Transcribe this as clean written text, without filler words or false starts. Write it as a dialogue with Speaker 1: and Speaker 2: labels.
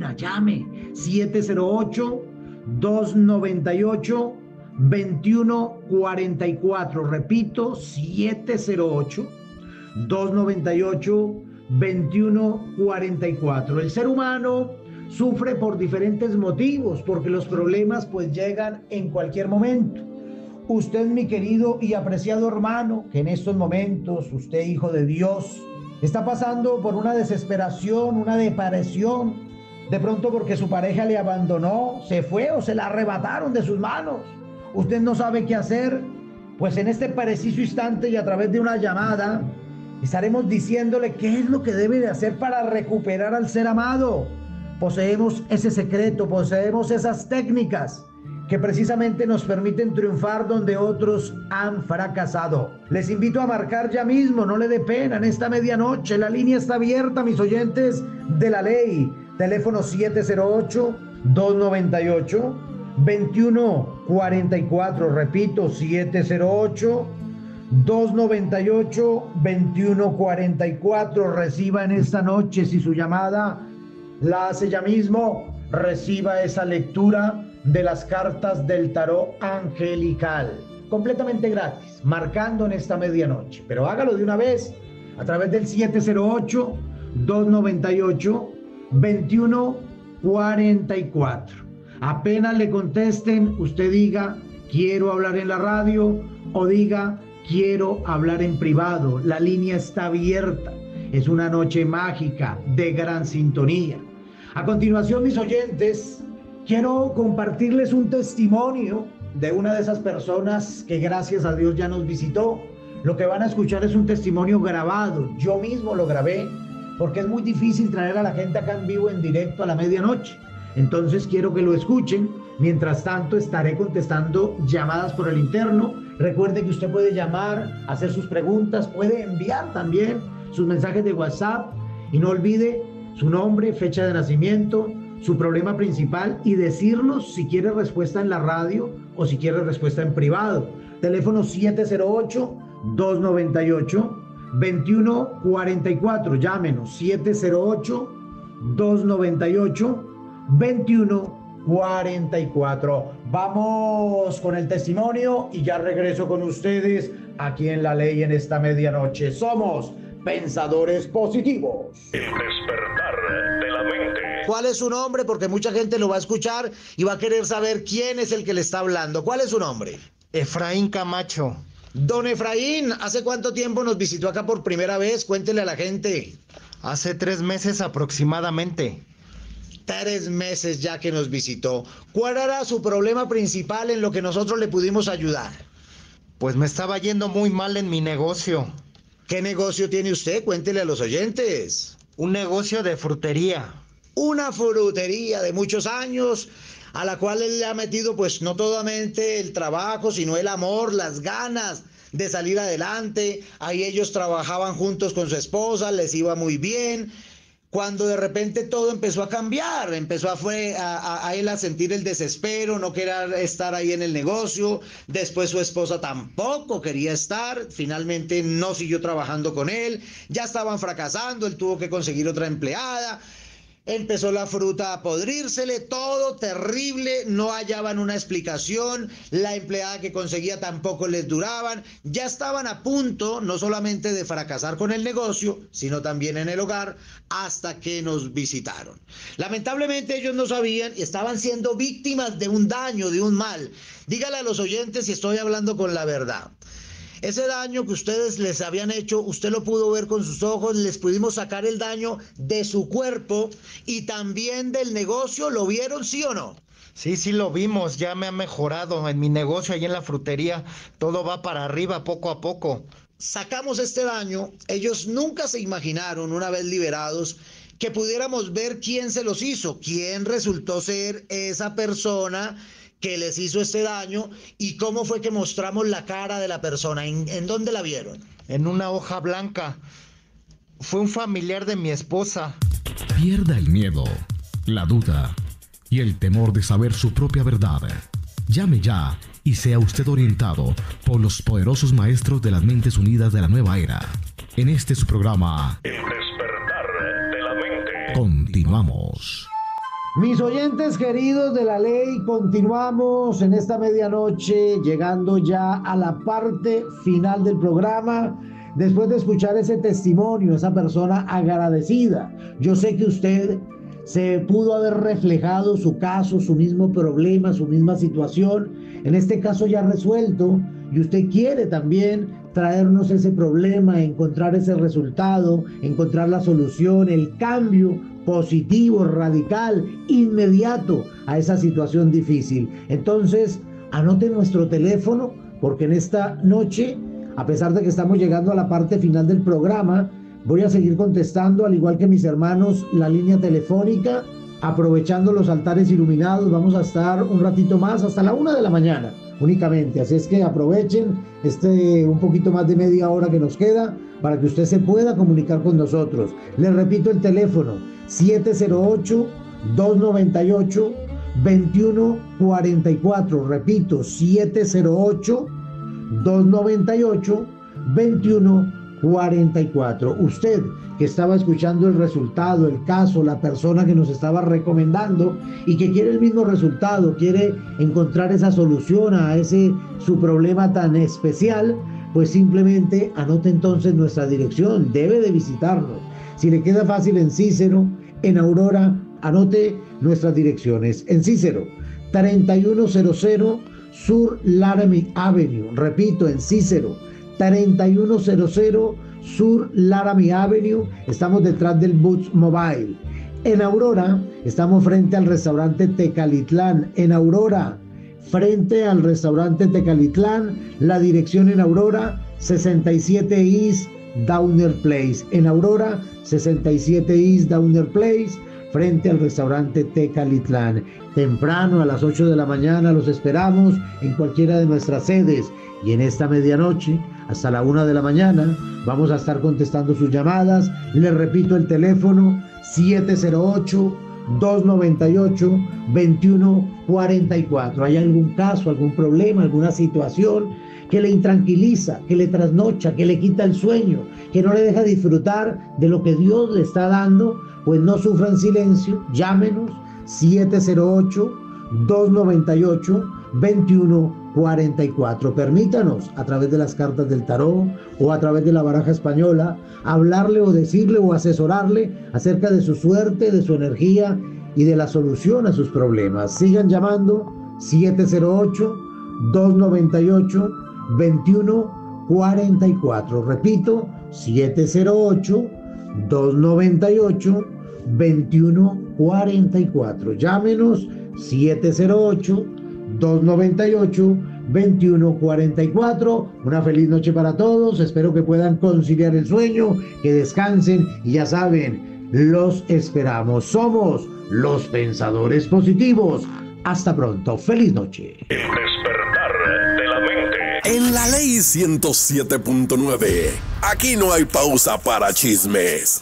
Speaker 1: ahora, llame 708-298-2144. Repito, 708-298-2144. El ser humano sufre por diferentes motivos, porque los problemas pues llegan en cualquier momento. Usted, mi querido y apreciado hermano, que en estos momentos, usted, hijo de Dios, está pasando por una desesperación, una depresión, de pronto porque su pareja le abandonó, se fue o se la arrebataron de sus manos. Usted no sabe qué hacer, pues en este preciso instante y a través de una llamada, estaremos diciéndole qué es lo que debe de hacer para recuperar al ser amado. Poseemos ese secreto, poseemos esas técnicas que precisamente nos permiten triunfar donde otros han fracasado. Les invito a marcar ya mismo, no le dé pena, en esta medianoche. La línea está abierta, mis oyentes de la ley. Teléfono 708-298-2144. Repito, 708-298-2144. Reciba en esta noche, si su llamada la hace ya mismo, reciba esa lectura de las cartas del tarot angelical, completamente gratis, marcando en esta medianoche. Pero hágalo de una vez a través del 708-298-2144. Apenas le contesten, usted diga quiero hablar en la radio o diga quiero hablar en privado. La línea está abierta. Es una noche mágica de gran sintonía. A continuación, mis oyentes, quiero compartirles un testimonio de una de esas personas que gracias a Dios ya nos visitó. Lo que van a escuchar es un testimonio grabado. Yo mismo lo grabé porque es muy difícil traer a la gente acá en vivo, en directo a la medianoche. Entonces quiero que lo escuchen. Mientras tanto estaré contestando llamadas por el interno. Recuerde que usted puede llamar, hacer sus preguntas, puede enviar también sus mensajes de WhatsApp y no olvide su nombre, fecha de nacimiento, su problema principal y decirnos si quiere respuesta en la radio o si quiere respuesta en privado. Teléfono 708-298-2144. Llámenos 708-298-2144. Vamos con el testimonio y ya regreso con ustedes aquí en La Ley en esta medianoche. Somos pensadores positivos.
Speaker 2: El despertar de la mente.
Speaker 1: ¿Cuál es su nombre? Porque mucha gente lo va a escuchar y va a querer saber quién es el que le está hablando. ¿Cuál es su nombre?
Speaker 3: Efraín Camacho.
Speaker 1: Don Efraín, ¿hace cuánto tiempo nos visitó acá por primera vez? Cuéntele a la gente.
Speaker 3: Hace 3 meses aproximadamente.
Speaker 1: 3 meses ya que nos visitó. ¿Cuál era su problema principal en lo que nosotros le pudimos ayudar?
Speaker 3: Pues me estaba yendo muy mal en mi negocio.
Speaker 1: ¿Qué negocio tiene usted? Cuéntele a los oyentes.
Speaker 3: Un negocio de frutería.
Speaker 1: Una frutería de muchos años, a la cual él le ha metido pues no solamente el trabajo, sino el amor, las ganas de salir adelante. Ahí ellos trabajaban juntos con su esposa, les iba muy bien. Cuando de repente todo empezó a cambiar, empezó a él a sentir el desespero, no quería estar ahí en el negocio. Después su esposa tampoco quería estar, finalmente no siguió trabajando con él, ya estaban fracasando, él tuvo que conseguir otra empleada. Empezó la fruta a podrírsele, todo terrible, no hallaban una explicación, la empleada que conseguía tampoco les duraban, ya estaban a punto no solamente de fracasar con el negocio, sino también en el hogar, hasta que nos visitaron. Lamentablemente ellos no sabían y estaban siendo víctimas de un daño, de un mal. Dígale a los oyentes si estoy hablando con la verdad. Ese daño que ustedes les habían hecho, usted lo pudo ver con sus ojos, les pudimos sacar el daño de su cuerpo y también del negocio, ¿lo vieron, sí o no?
Speaker 3: Sí, lo vimos, ya me ha mejorado en mi negocio ahí en la frutería, todo va para arriba poco a poco.
Speaker 1: Sacamos este daño, ellos nunca se imaginaron, una vez liberados, que pudiéramos ver quién se los hizo, quién resultó ser esa persona que les hizo este daño y cómo fue que mostramos la cara de la persona. ¿En dónde la vieron?
Speaker 3: En una hoja blanca. Fue un familiar de mi esposa.
Speaker 4: Pierda el miedo, la duda y el temor de saber su propia verdad. Llame ya y sea usted orientado por los poderosos maestros de las mentes unidas de la nueva era. En su programa,
Speaker 2: El despertar de la mente.
Speaker 4: continuamos.
Speaker 1: Mis oyentes queridos de la ley, continuamos en esta medianoche, llegando ya a la parte final del programa. Después de escuchar ese testimonio, esa persona agradecida, yo sé que usted se pudo haber reflejado su caso, su mismo problema, su misma situación, en este caso ya resuelto, y usted quiere también traernos ese problema, encontrar ese resultado, encontrar la solución, el cambio positivo, radical, inmediato a esa situación difícil. Entonces, anote nuestro teléfono, porque en esta noche, a pesar de que estamos llegando a la parte final del programa, voy a seguir contestando, al igual que mis hermanos, la línea telefónica, aprovechando los altares iluminados. Vamos a estar un ratito más, hasta la 1 de la mañana únicamente, así es que aprovechen un poquito más de media hora que nos queda para que usted se pueda comunicar con nosotros. Les repito el teléfono: 708-298-2144. Repito, 708-298-2144. Usted que estaba escuchando el resultado, el caso, la persona que nos estaba recomendando y que quiere el mismo resultado, quiere encontrar esa solución a su problema tan especial, pues simplemente anote entonces nuestra dirección, debe de visitarnos. Si le queda fácil, en Cícero, en Aurora, anote nuestras direcciones. En Cícero, 3100 Sur Laramie Avenue. Repito, en Cícero, 3100 Sur Laramie Avenue. Estamos detrás del Boots Mobile. En Aurora, estamos frente al restaurante Tecalitlán. En Aurora, frente al restaurante Tecalitlán, la dirección en Aurora, 67 East Downer Place. En Aurora, 67 East Downer Place, frente al restaurante Tecalitlán. Temprano, a las 8 de la mañana, los esperamos en cualquiera de nuestras sedes. Y en esta medianoche, hasta la 1 de la mañana, vamos a estar contestando sus llamadas. Les repito el teléfono: 708-298-2144. ¿Hay algún caso, algún problema, alguna situación que le intranquiliza, que le trasnocha, que le quita el sueño, que no le deja disfrutar de lo que Dios le está dando? Pues no sufra en silencio, llámenos: 708-298-2144. Permítanos, a través de las cartas del tarot o a través de la baraja española, hablarle o decirle o asesorarle acerca de su suerte, de su energía y de la solución a sus problemas. Sigan llamando: 708-298-2144. Repito, 708-298-2144. Llámenos: 708-298-2144. Una feliz noche para todos. Espero que puedan conciliar el sueño, que descansen, y ya saben, los esperamos. Somos los Pensadores Positivos. Hasta pronto. Feliz noche.
Speaker 2: El despertar de la mente.
Speaker 5: En la ley 107.9, aquí no hay pausa para chismes.